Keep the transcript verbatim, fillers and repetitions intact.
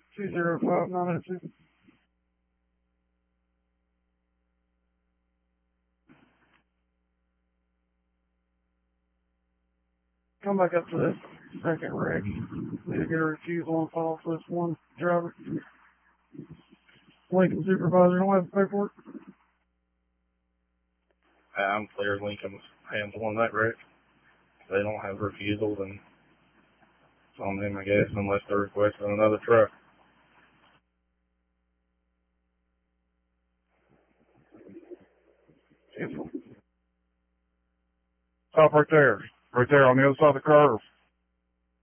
two zero five nine eight two. Come back up to this second wreck. Need to get a refusal on file for this one driver. Lincoln supervisor, don't have the paperwork. I'm clear Lincoln's handling that wreck. If they don't have refusal, then it's on them, I guess, unless they're requesting another truck. Stop right there. Right there on the other side of the car.